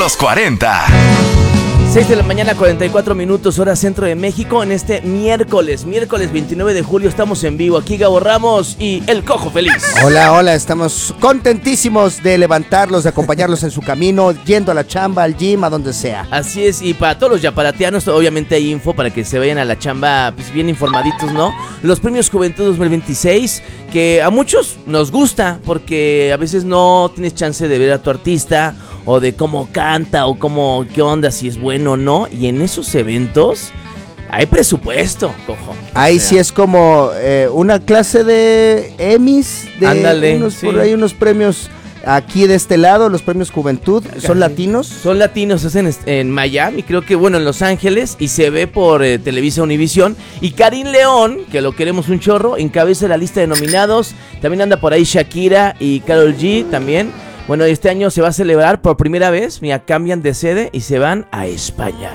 los 40. 6 de la mañana, 44 minutos, hora centro de México. En este miércoles 29 de julio, estamos en vivo. Aquí Gabo Ramos y El Cojo Feliz. Hola, estamos contentísimos de levantarlos, de acompañarlos en su camino, yendo a la chamba, al gym, a donde sea. Así es, y para todos los yaparateanos, obviamente hay info para que se vayan a la chamba pues bien informaditos, ¿no? Los premios Juventud 2026, que a muchos nos gusta, porque a veces no tienes chance de ver a tu artista, o de cómo canta, o cómo, qué onda, si es bueno o no. Y en esos eventos hay presupuesto, cojo. Ahí sí es como una clase de Emmys, de ándale, unos, sí. Por ahí unos premios aquí de este lado, los premios Juventud. ¿Son latinos? Son latinos, es en Miami, creo que bueno, en Los Ángeles, y se ve por Televisa Univisión. Y Karim León, que lo queremos un chorro, encabeza la lista de nominados. También anda por ahí Shakira y Karol G también. Bueno, este año se va a celebrar por primera vez, mira, cambian de sede y se van a España.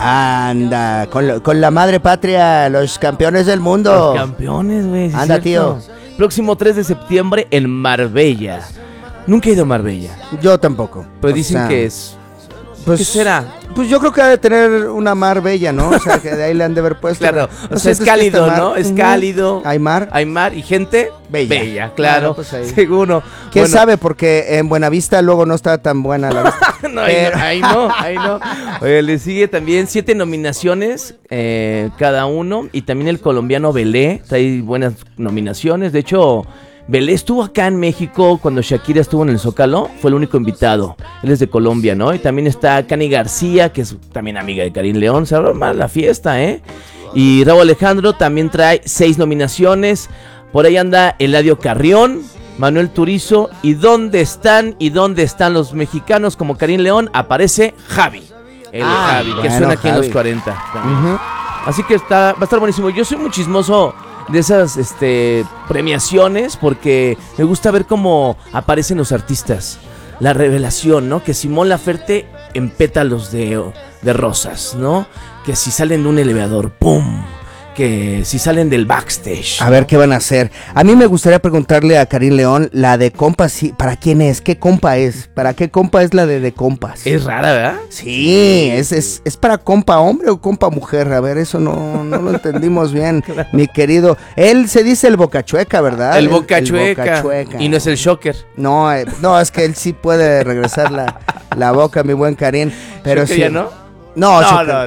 Anda, con la madre patria, los campeones del mundo. Los campeones, güey. Anda, tío. Próximo 3 de septiembre en Marbella. Nunca he ido a Marbella. Yo tampoco. Pero dicen que es... Pues, ¿qué será? Pues yo creo que ha de tener una mar bella, ¿no? O sea, que de ahí le han de haber puesto. Claro, o sea, es cálido, ¿no? Es cálido. Hay mar. Hay mar y gente bella, claro. Pues ahí. Seguro. ¿Quién sabe? Porque en Buenavista luego no está tan buena la vista. No, ahí no. Oye, le sigue también 7 nominaciones cada uno. Y también el colombiano Belé trae buenas nominaciones. De hecho, Belé estuvo acá en México cuando Shakira estuvo en el Zócalo. Fue el único invitado. Él es de Colombia, ¿no? Y también está Cani García, que es también amiga de Karim León. Se arma la fiesta, ¿eh? Y Rauw Alejandro también trae 6 nominaciones. Por ahí anda Eladio Carrión, Manuel Turizo. ¿Y dónde están los mexicanos como Karim León? Aparece Javi. Javi, que suena aquí en los 40. Uh-huh. Así que va a estar buenísimo. Yo soy muy chismoso de esas premiaciones, porque me gusta ver cómo aparecen los artistas. La revelación, ¿no? Que Simón Laferte en pétalos de rosas, ¿no? Que si salen de un elevador, ¡pum! Que si salen del backstage. A ver qué van a hacer. A mí me gustaría preguntarle a Karim León, la de compas, sí, ¿para quién es? ¿Qué compa es? ¿Para qué compa es la de compas? Es rara, ¿verdad? Sí, es para compa hombre o compa mujer. A ver, eso no lo entendimos bien, claro. Mi querido. Él se dice el bocachueca, ¿verdad? El bocachueca. Y no es el shocker. No, es que él sí puede regresar la boca, mi buen Karim. Pero ¿Shocker sí. Ya no? No,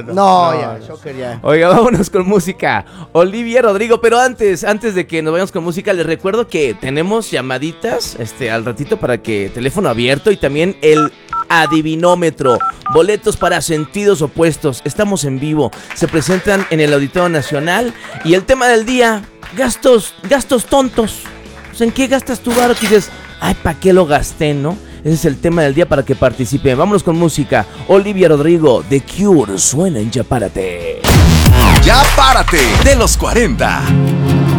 ya, Shocker ya. Oiga, vámonos con música. Olivia Rodrigo, pero antes de que nos vayamos con música, les recuerdo que tenemos llamaditas al ratito para que teléfono abierto y también el adivinómetro. Boletos para Sentidos Opuestos. Estamos en vivo. Se presentan en el Auditorio Nacional. Y el tema del día, gastos tontos. O sea, ¿en qué gastas tu varo? Que dices, ay, ¿para qué lo gasté, no? Ese es el tema del día para que participen. Vámonos con música. Olivia Rodrigo, The Cure, suena en Ya Párate. Ya Párate, de los 40.